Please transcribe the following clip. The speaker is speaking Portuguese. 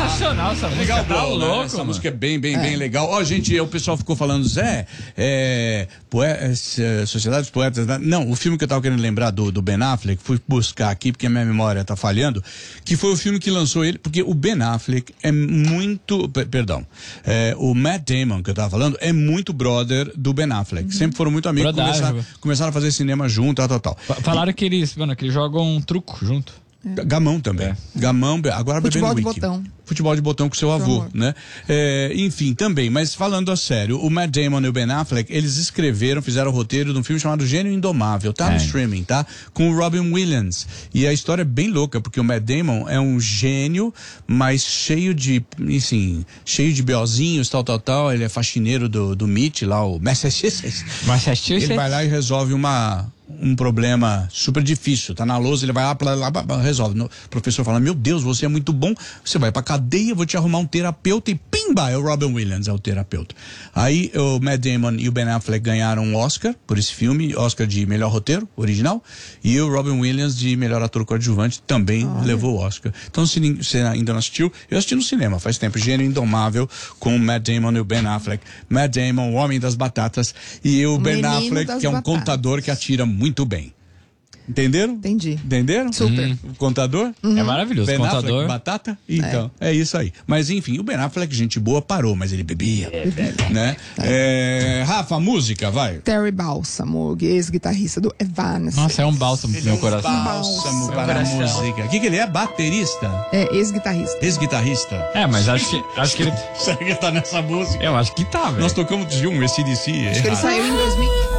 sensacional essa música. Legal, tá louco, né? Essa música é bem legal. Ó, gente, o pessoal ficou falando, Zé, Sociedade dos Poetas. Não, o filme que eu tava querendo lembrar do Ben Affleck, fui buscar aqui porque a minha memória tá falhando, que foi o filme que lançou ele, porque o Ben Affleck é muito, o Matt Damon, que eu tava falando, é muito brother do Ben Affleck. Sempre foram muito amigos, começaram a fazer cinema junto, tal. Falaram que eles jogam um truco junto. Gamão também. Gamão, agora futebol bebendo de wiki. botão. Futebol de botão com seu avô, né? Enfim, também, mas falando a sério, o Matt Damon e o Ben Affleck, eles fizeram o roteiro de um filme chamado Gênio Indomável, tá no streaming, tá? Com o Robin Williams. E a história é bem louca, porque o Matt Damon é um gênio, mas cheio de BOzinhos, tal. Ele é faxineiro do MIT, lá, o Massachusetts. Ele vai lá e resolve um problema super difícil, tá na lousa, ele vai lá, resolve. O professor fala, meu Deus, você é muito bom, você vai pra cadeia, vou te arrumar um terapeuta, e pimba, é o Robin Williams, é o terapeuta. Aí o Matt Damon e o Ben Affleck ganharam um Oscar por esse filme, Oscar de melhor roteiro original, e o Robin Williams de melhor ator coadjuvante também levou o Oscar. Então, se você ainda não assistiu, eu assisti no cinema faz tempo, Gênio Indomável, com o Matt Damon e o Ben Affleck. Matt Damon, o homem das batatas, e o Ben Affleck, que é um contador que atira muito bem. Entenderam? Entendi. Entenderam? Super. O contador? É maravilhoso. Ben Contador. Affleck, batata? Então, é isso aí. Mas enfim, o Ben Affleck, gente boa, parou, mas ele bebia. Né? Rafa, música, vai. Terry Balsamo, ex-guitarrista do Evanescence. Nossa, é um bálsamo pro meu coração. Bálsamo para a música. O que ele é? Baterista? É, ex-guitarrista. Ex-guitarrista? Mas acho que ele... Será que ele tá nessa música? Eu acho que tá, velho. Nós tocamos de AC/DC. Acho que ele saiu em 2000.